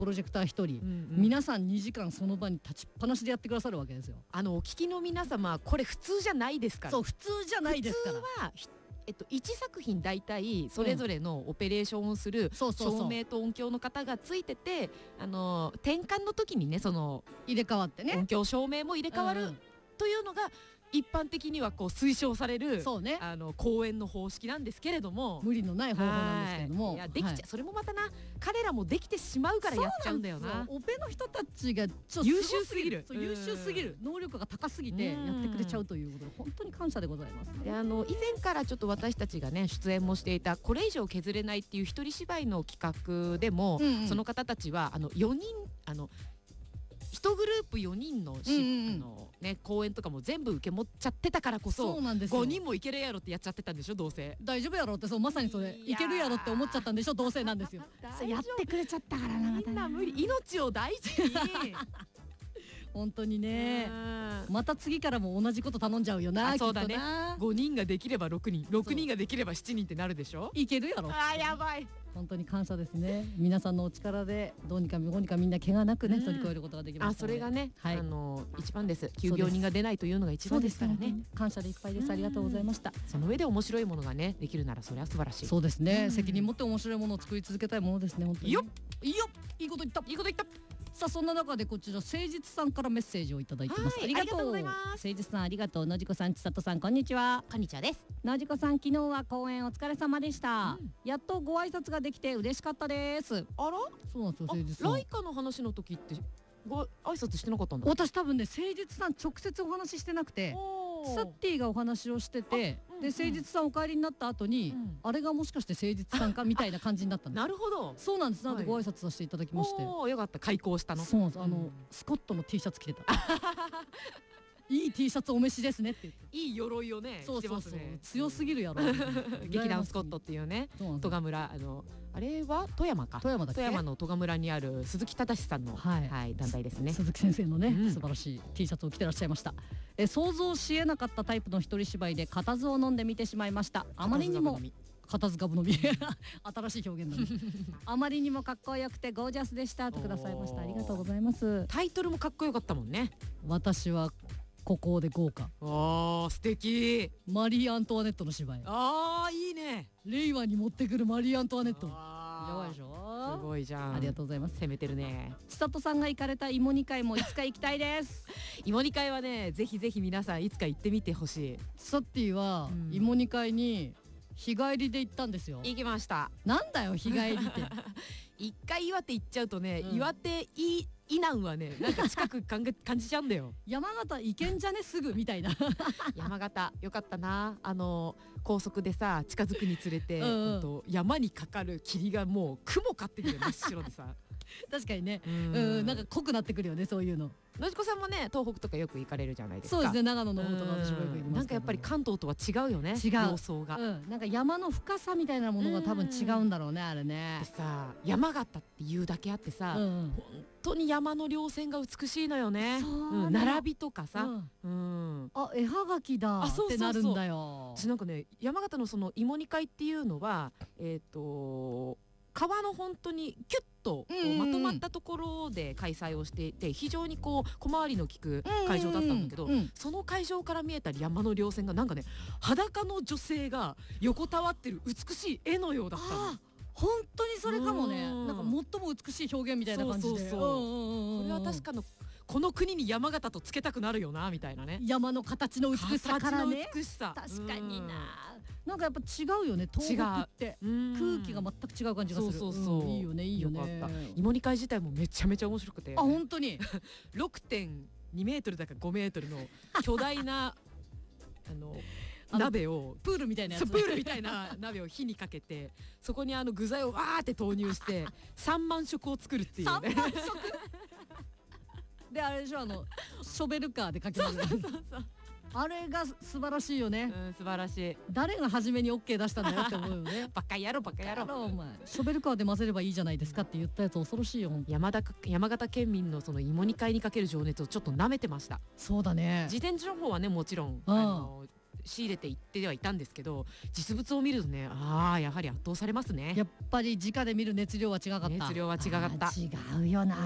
プロジェクター1人、皆さん2時間その場に立ちっぱなしでやってくださるわけですよ。 お聞きの皆様、これ普通じゃないですから。 そう、普通じゃないですから。 普通は1作品大体それぞれのオペレーションをする照明と音響の方がついてて、転換の時にね、その入れ替わってね、 音響照明も入れ替わるというのが一般的にはこう推奨される、公演の方式なんですけれども、 無理のない方法なんですけれども、 いやできちゃ、それもまたな、彼らもできてしまうからやっちゃうんだよな。 オペの人たちがちょっと優秀すぎる、 優秀すぎる、能力が高すぎてやってくれちゃうということで、本当に感謝でございますね。 で以前からちょっと私たちがね出演もしていたこれ以上削れないっていう一人芝居の企画でも、その方たちは4人1グループ4人の公演とかも全部受け持っちゃってたからこそ、5人もいけるやろってやっちゃってたんでしょ、どうせ大丈夫やろって、そうまさにそれ、いけるやろって思っちゃったんでしょ、どうせなんですよ。やってくれちゃったからな、 みんな無理、命を大事に本当にね、また次からも同じこと頼んじゃうよな。 そうだね、5人ができれば6人、6人ができれば7人ってなるでしょ。 いけるやろ。 やばい。 本当に感謝ですね。皆さんのお力でどうにかみんな怪我なくね、乗り越えることができました。 それがね、一番です。急病人が出ないというのが一番ですからね。 感謝でいっぱいです。ありがとうございました。 その上で面白いものがねできるならそれは素晴らしい。 そうですね、責任持って面白いものを作り続けたいものですね。本当によっいいこと言った、いいこと言った。さあ、そんな中でこちら誠実さんからメッセージをいただいてます。ありがとうございます。誠実さんありがとう。のじこさん、ちさとさん、こんにちは。 こんにちはです。 のじこさん、昨日は公演お疲れ様でした。やっとご挨拶ができて嬉しかったです。 あら、 そうなんですよ、誠実さん。 ライカの話の時ってご挨拶してなかったんだ。 私多分ね、誠実さん直接お話ししてなくて、サッティがお話をしてて、で誠実さんお帰りになった後に、あれがもしかして誠実さんかみたいな感じになったんです。 なるほど、 そうなんです。なのでご挨拶させていただきまして、 よかった、開講したの。 そうなんです。スコットの T シャツ着てたいい T シャツお召しですねって言って、 いい鎧をね着てますね。 強すぎるやろ劇団スコットっていうね、戸賀村、あれは富山か、富山の戸賀村にある鈴木忠さんの団体ですね。 鈴木先生のね、素晴らしい T シャツを着てらっしゃいました。想像しえなかったタイプの一人芝居で固唾を飲んで見てしまいました。あまりにも固唾がぶ飲み新しい表現だねあまりにもかっこよくてゴージャスでしたとくださいました。ありがとうございます。 タイトルもかっこよかったもんね。 私は孤高で豪華。 素敵。 マリー・アントワネットの芝居。 いいね。 令和に持ってくるマリー・アントワネット。やばいでしょ。 すごいじゃん。 ありがとうございます。 攻めてるね。 千里さんが行かれた芋煮会もいつか行きたいです芋煮会はね、ぜひぜひ皆さんいつか行ってみてほしい。 サッティは芋煮会に日帰りで行ったんですよ。 行きました。 なんだよ日帰りって一回岩手行っちゃうとね、岩手以南はね、なんか近く感じちゃうんだよ山形行けんじゃねすぐみたいな山形よかったな。高速でさ近づくにつれて、山にかかる霧がもう雲かってくる真っ白でさ確かにね、なんか濃くなってくるよね、そういうの。 のじこさんもね、東北とかよく行かれるじゃないですか。 そうですね、長野の方とか私もよく行きますけど、 なんかやっぱり関東とは違うよね、様相が。 なんか山の深さみたいなものが多分違うんだろうね、あれね。 でさ、山形っていうだけあってさ、本当に山の稜線が美しいのよね。並びとかさ、 絵はがきだってなるんだよ。 なんかね、山形のその芋煮会っていうのは川の本当にキュッとまとまったところで開催をしていて、非常にこう小回りの利く会場だったんだけど、その会場から見えた山の稜線がなんかね、裸の女性が横たわってる美しい絵のようだったの。 本当にそれかもね。なんか最も美しい表現みたいな感じで、 これは確かのこの国に山形とつけたくなるよなみたいなね。 山の形の美しさからね。 美しさ、 確かにな。なんかやっぱ違うよね、東北って空気が全く違う感じがする。いいよね、いいよね。 芋煮会自体もめちゃめちゃ面白くて、 本当に 6.2 メートルだか5メートルの巨大な鍋をプールみたいなやつ、 プールみたいな鍋を火にかけて、そこに具材をわーって投入して3万食を作るっていうね。 3万食で、あれでしょ、ショベルカーでかける。あれが素晴らしいよね。 素晴らしい。 誰が初めに OK 出したんだよって思うよねバカ野郎バカ野郎お前、ショベルカーで混ぜればいいじゃないですかって言ったやつ恐ろしいよ。 山形県民のその芋煮会にかける情熱をちょっと舐めてました。 そうだね。 事前情報はね、もちろん仕入れていってはいたんですけど、実物を見るとね、やはり圧倒されますね。 やっぱり直で見る熱量は違かった。 熱量は違かった。 違うよな。